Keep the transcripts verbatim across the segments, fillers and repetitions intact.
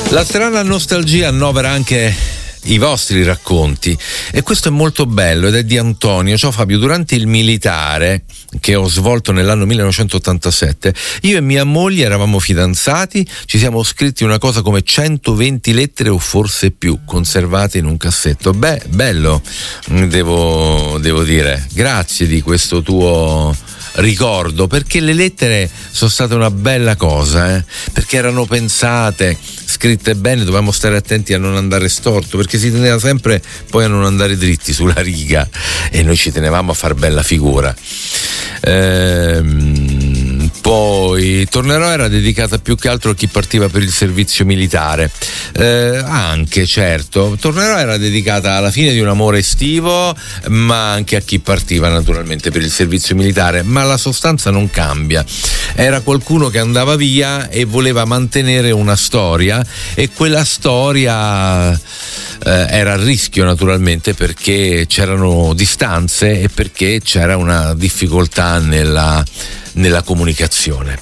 La strana nostalgia annovera anche i vostri racconti e questo è molto bello ed è di Antonio. Ciao Fabio, durante il militare che ho svolto nell'anno millenovecentottantasette io e mia moglie eravamo fidanzati, ci siamo scritti una cosa come centoventi lettere o forse più, conservate in un cassetto. Beh, bello, devo, devo dire, grazie di questo tuo ricordo, perché le lettere sono state una bella cosa, eh? Perché erano pensate, scritte bene, dovevamo stare attenti a non andare storto, perché si teneva sempre poi a non andare dritti sulla riga e noi ci tenevamo a far bella figura. Ehm, poi Tornerò era dedicata più che altro a chi partiva per il servizio militare, eh, anche certo Tornerò era dedicata alla fine di un amore estivo, ma anche a chi partiva naturalmente per il servizio militare, ma la sostanza non cambia. Era qualcuno che andava via e voleva mantenere una storia, e quella storia eh, era a rischio naturalmente, perché c'erano distanze e perché c'era una difficoltà nella, nella comunicazione.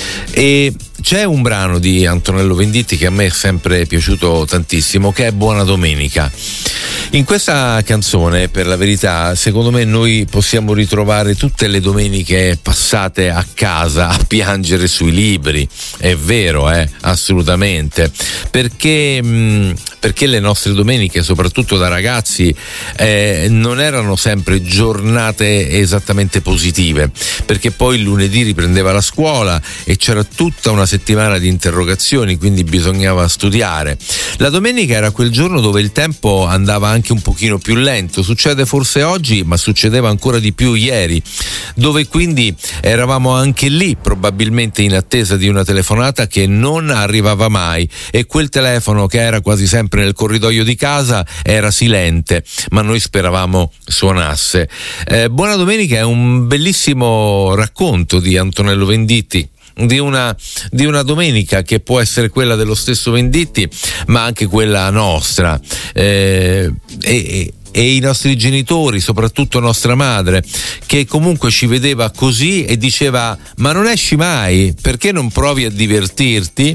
E c'è un brano di Antonello Venditti che a me è sempre piaciuto tantissimo, che è Buona Domenica. In questa canzone, per la verità, secondo me noi possiamo ritrovare tutte le domeniche passate a casa a piangere sui libri. È vero, eh, assolutamente, perché mh, perché le nostre domeniche, soprattutto da ragazzi, eh, non erano sempre giornate esattamente positive, perché poi il lunedì riprendeva la scuola e c'era tutta una settimana di interrogazioni, quindi bisognava studiare. La domenica era quel giorno dove il tempo andava anche un pochino più lento. Succede forse oggi, ma succedeva ancora di più ieri, dove quindi eravamo anche lì probabilmente in attesa di una telefonata che non arrivava mai, e quel telefono, che era quasi sempre nel corridoio di casa, era silente, ma noi speravamo suonasse. Eh, Buona Domenica è un bellissimo racconto di Antonello Venditti, di una, di una domenica che può essere quella dello stesso Venditti, ma anche quella nostra, eh, e, e i nostri genitori, soprattutto nostra madre, che comunque ci vedeva così e diceva: ma non esci mai, perché non provi a divertirti?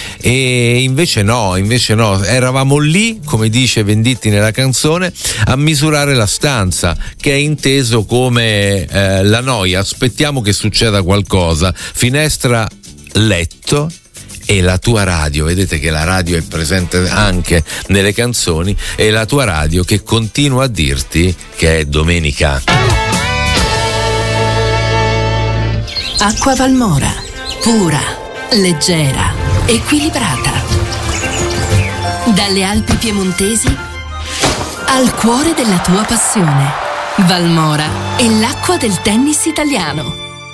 E invece no, invece no, eravamo lì, come dice Venditti nella canzone, a misurare la stanza, che è inteso come eh, la noia, aspettiamo che succeda qualcosa, finestra, letto e la tua radio. Vedete che la radio è presente anche nelle canzoni, e la tua radio che continua a dirti che è domenica. Acqua Valmora, pura, leggera, equilibrata. Dalle Alpi piemontesi al cuore della tua passione. Valmora è l'acqua del tennis italiano.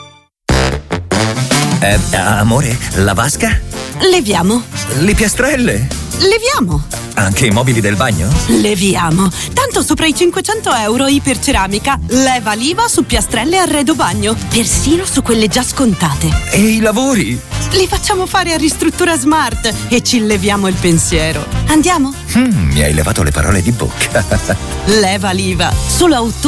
Eh, amore, la vasca? Leviamo. Le piastrelle? Leviamo. Anche i mobili del bagno? Leviamo. Tanto sopra i cinquecento euro Iperceramica. Leva l'I V A su piastrelle e arredo bagno. Persino su quelle già scontate. E i lavori? Li facciamo fare a Ristruttura Smart e ci leviamo il pensiero. Andiamo? Mm, mi hai levato le parole di bocca. Leva l'I V A. Solo a ottobre